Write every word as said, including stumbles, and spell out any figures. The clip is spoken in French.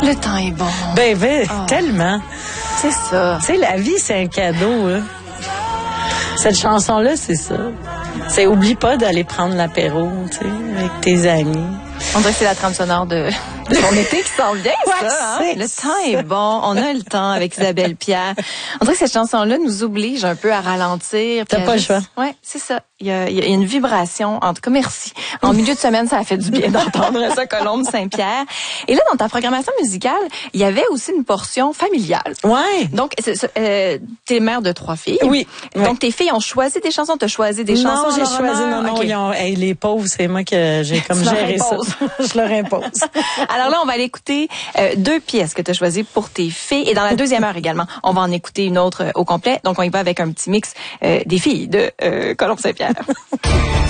Le temps est bon. Ben, ben Oh. tellement. C'est ça. Tu sais, la vie, c'est un cadeau. Hein. Cette chanson-là, c'est ça. C'est oublie pas d'aller prendre l'apéro, tu sais, avec tes amis. On dirait que c'est la trame sonore de, de ton été qui s'en vient, ça. Ouais, Hein? c'est Le temps est bon. On a le temps avec Isabelle Pierre. On dirait que cette chanson-là nous oblige un peu à ralentir. T'as puis à pas le juste- choix. Ouais, c'est ça. Il y, a, il y a une vibration. En tout cas, merci. En milieu de semaine, ça a fait du bien d'entendre ça, Colombe Saint-Pierre. Et là, dans ta programmation musicale, il y avait aussi une portion familiale. Ouais. Donc, c'est- c'est- euh, t'es mère de trois filles. Oui. Donc, Ouais. tes filles ont choisi des chansons. T'as choisi des chansons. Non, j'ai en leur choisi, honneur? non, non, Ok. ils ont, hey, les pauvres, c'est moi que j'ai comme Tu leur géré ça. imposes. Je leur impose. Alors là, on va aller écouter euh, deux pièces que tu as choisies pour tes filles. Et dans la deuxième heure également, on va en écouter une autre euh, au complet. Donc, on y va avec un petit mix euh, des filles de euh, Colombe Saint-Pierre.